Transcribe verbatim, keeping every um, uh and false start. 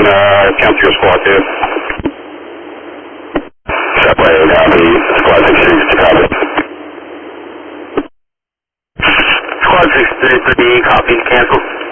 uh, cancel your squad two. Subway, copy. Squad six three, copy. Squad six three three, copy, cancel.